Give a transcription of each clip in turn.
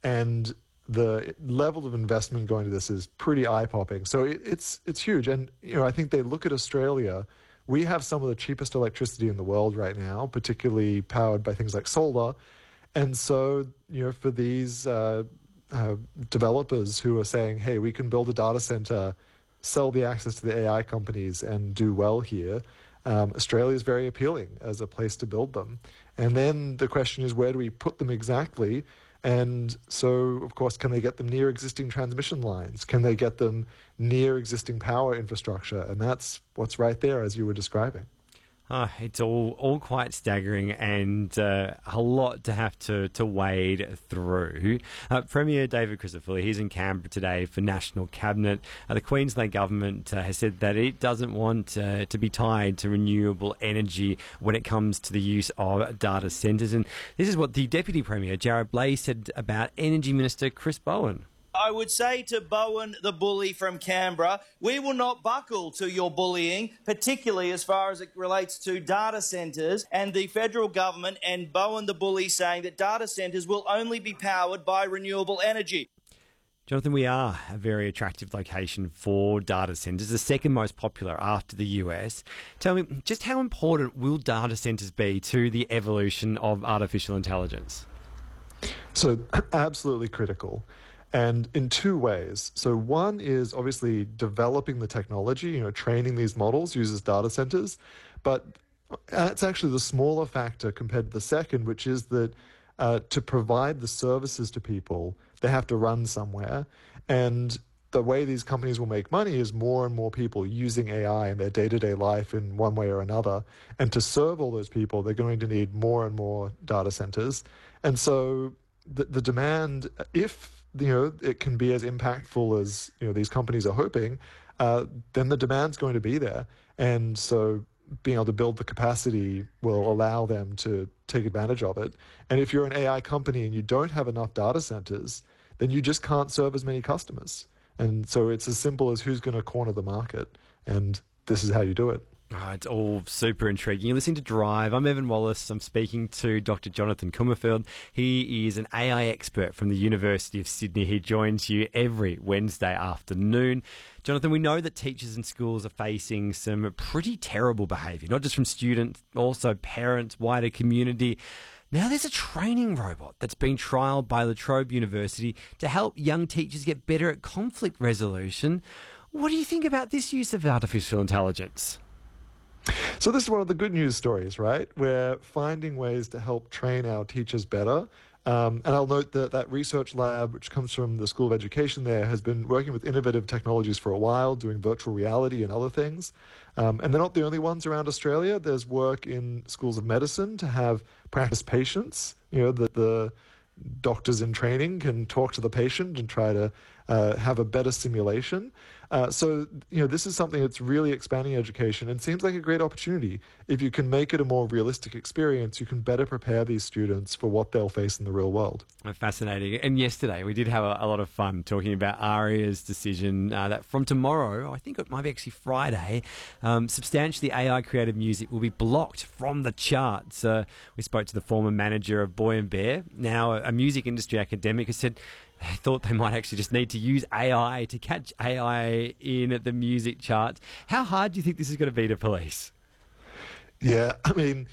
and the level of investment going to this is pretty eye-popping. So it's huge. And, I think they look at Australia. We have some of the cheapest electricity in the world right now, particularly powered by things like solar. And so, for these developers who are saying, hey, we can build a data center, sell the access to the AI companies and do well here, Australia is very appealing as a place to build them. And then the question is, where do we put them exactly? And so, of course, can they get them near existing transmission lines? Can they get them near existing power infrastructure? And that's what's right there, as you were describing. It's all quite staggering and a lot to have to wade through. Premier David Crisafulli, he's in Canberra today for National Cabinet. The Queensland Government has said that it doesn't want to be tied to renewable energy when it comes to the use of data centres. And this is what the Deputy Premier, Jarrod Bleijie, said about Energy Minister Chris Bowen. I would say to Bowen, the bully from Canberra, we will not buckle to your bullying, particularly as far as it relates to data centres and the federal government and Bowen, the bully, saying that data centres will only be powered by renewable energy. Jonathan, we are a very attractive location for data centres, the second most popular after the US. Tell me, just how important will data centres be to the evolution of artificial intelligence? So, absolutely critical. And in two ways. So one is obviously developing the technology, training these models uses data centers. But it's actually the smaller factor compared to the second, which is that to provide the services to people, they have to run somewhere. And the way these companies will make money is more and more people using AI in their day-to-day life in one way or another. And to serve all those people, they're going to need more and more data centers. And so the demand, if it can be as impactful as these companies are hoping, then the demand's going to be there. And so being able to build the capacity will allow them to take advantage of it. And if you're an AI company and you don't have enough data centers, then you just can't serve as many customers. And so it's as simple as who's going to corner the market. And this is how you do it. Oh, it's all super intriguing. You're listening to Drive. I'm Evan Wallace. I'm speaking to Dr. Jonathan Kummerfeld. He is an AI expert from the University of Sydney. He joins you every Wednesday afternoon. Jonathan, we know that teachers and schools are facing some pretty terrible behaviour, not just from students, also parents, wider community. Now there's a training robot that's been trialled by La Trobe University to help young teachers get better at conflict resolution. What do you think about this use of artificial intelligence? So this is one of the good news stories, right? We're finding ways to help train our teachers better. And I'll note that that research lab, which comes from the School of Education there, has been working with innovative technologies for a while, doing virtual reality and other things. And they're not the only ones around Australia. There's work in schools of medicine to have practice patients, that the doctors in training can talk to the patient and try to have a better simulation. So this is something that's really expanding education and seems like a great opportunity. If you can make it a more realistic experience, you can better prepare these students for what they'll face in the real world. Fascinating. And yesterday we did have a lot of fun talking about ARIA's decision that from tomorrow, I think it might be actually Friday, substantially AI-created music will be blocked from the charts. We spoke to the former manager of Boy and Bear, now a music industry academic, who said they thought they might actually just need to use AI to catch AI in at the music charts. How hard do you think this is going to be to police? Yeah, I mean,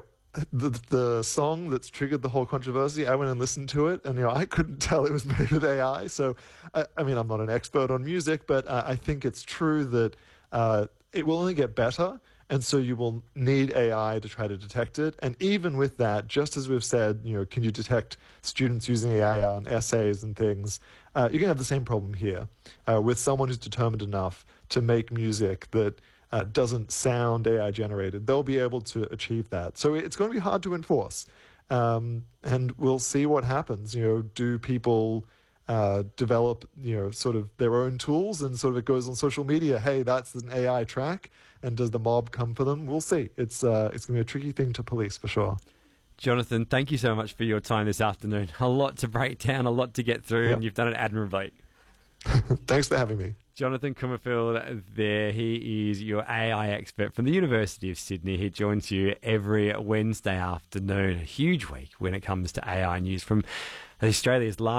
the song that's triggered the whole controversy, I went and listened to it, and I couldn't tell it was made with AI. So, I mean, I'm not an expert on music, but I think it's true that it will only get better. And so you will need AI to try to detect it. And even with that, just as we've said, can you detect students using AI on essays and things? You're going to have the same problem here with someone who's determined enough to make music that doesn't sound AI generated. They'll be able to achieve that. So it's going to be hard to enforce. And we'll see what happens. Do people develop, sort of their own tools, and sort of it goes on social media, hey, that's an AI track, and does the mob come for them? We'll see. It's going to be a tricky thing to police for sure. Jonathan, thank you so much for your time this afternoon. A lot to break down, a lot to get through, and you've done it admirably. Thanks for having me. Jonathan Kummerfeld there. He is your AI expert from the University of Sydney. He joins you every Wednesday afternoon. A huge week when it comes to AI news from Australia's largest